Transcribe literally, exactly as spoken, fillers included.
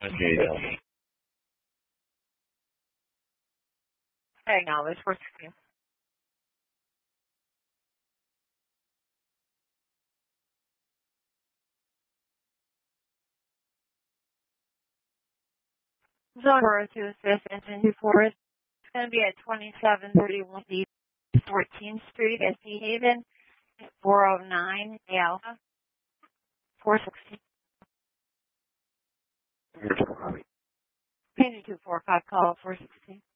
Okay, yeah. Hang on, it's four sixteen. Zone four to assist engine two four. It's going to be at twenty-seven thirty-one East fourteenth Street at Sea Haven, four oh nine Alpha, four sixteen. Page two four five, call four sixteen.